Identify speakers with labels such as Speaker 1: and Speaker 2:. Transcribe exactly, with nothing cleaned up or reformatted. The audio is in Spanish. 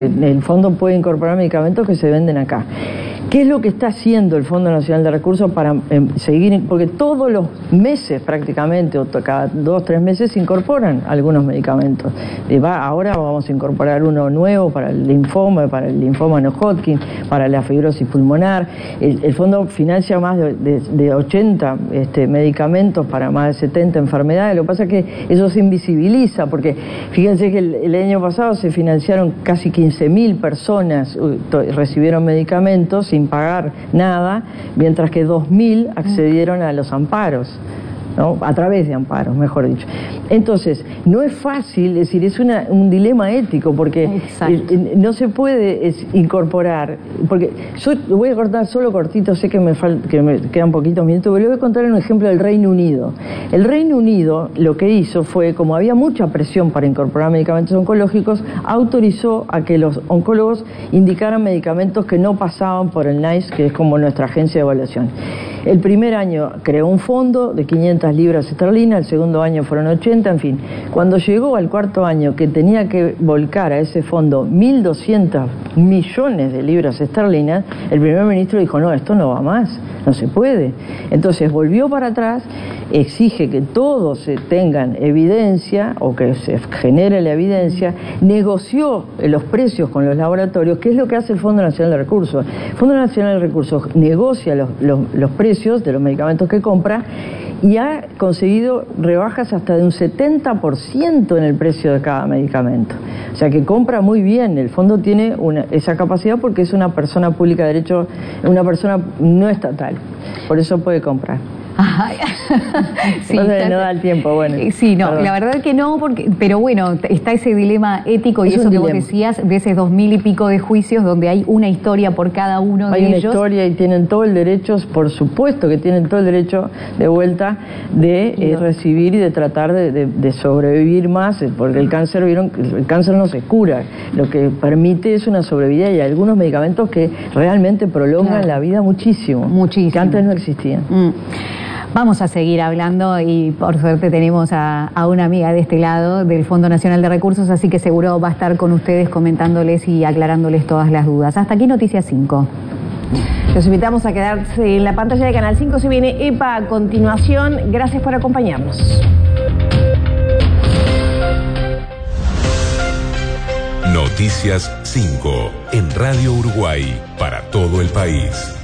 Speaker 1: El fondo puede incorporar medicamentos que se venden acá. ¿Qué es lo que está haciendo el Fondo Nacional de Recursos para eh, seguir? Porque todos los meses prácticamente, o cada dos, tres meses, se incorporan algunos medicamentos. Y va, ahora vamos a incorporar uno nuevo para el linfoma, para el linfoma no Hodgkin, para la fibrosis pulmonar. El, el fondo financia más de, de, de ochenta este, medicamentos para más de setenta enfermedades. Lo que pasa es que eso se invisibiliza, porque fíjense que el, el año pasado se financiaron casi quince mil personas, uh, recibieron medicamentos sin pagar nada, mientras que dos mil accedieron a los amparos, ¿no? A través de amparos, mejor dicho. Entonces, no es fácil, es decir, es una, un dilema ético, porque eh, no se puede es, incorporar, porque yo lo voy a cortar solo cortito, sé que me, falta, que me quedan poquitos minutos, pero le voy a contar un ejemplo del Reino Unido. El Reino Unido lo que hizo fue, como había mucha presión para incorporar medicamentos oncológicos, autorizó a que los oncólogos indicaran medicamentos que no pasaban por el NICE, que es como nuestra agencia de evaluación. El primer año creó un fondo de quinientas libras esterlinas, el segundo año fueron ochenta, en fin. Cuando llegó al cuarto año, que tenía que volcar a ese fondo mil doscientos millones de libras esterlinas, el primer ministro dijo, no, esto no va más, no se puede. Entonces volvió para atrás, exige que todos tengan evidencia, o que se genere la evidencia, negoció los precios con los laboratorios, que es lo que hace el Fondo Nacional de Recursos. El Fondo Nacional de Recursos negocia los, los, los precios de los medicamentos que compra y ha conseguido rebajas hasta de un setenta por ciento en el precio de cada medicamento. O sea que compra muy bien, el fondo tiene una, esa capacidad porque es una persona pública de derecho, una persona no estatal, por eso puede comprar.
Speaker 2: Ay. Sí,
Speaker 1: no,
Speaker 2: está,
Speaker 1: no da el tiempo, bueno.
Speaker 2: Sí, no,
Speaker 1: perdón.
Speaker 2: La verdad que no, porque, pero bueno, está ese dilema ético y es eso que dilema. Vos decías, de esos dos mil y pico de juicios donde hay una historia por cada uno de
Speaker 1: hay
Speaker 2: ellos.
Speaker 1: Hay una historia y tienen todo el derecho, por supuesto que tienen todo el derecho de vuelta de eh, recibir y de tratar de, de, de sobrevivir más, porque el cáncer, vieron, el cáncer no se cura, lo que permite es una sobrevida y hay algunos medicamentos que realmente prolongan claro. la vida muchísimo,
Speaker 2: muchísimo,
Speaker 1: que antes no existían.
Speaker 2: Mm. Vamos a seguir hablando y por suerte tenemos a, a una amiga de este lado del Fondo Nacional de Recursos, así que seguro va a estar con ustedes comentándoles y aclarándoles todas las dudas. Hasta aquí Noticias cinco.
Speaker 3: Los invitamos a quedarse en la pantalla de Canal cinco, se viene EPA a continuación. Gracias por acompañarnos.
Speaker 4: Noticias cinco en Radio Uruguay para todo el país.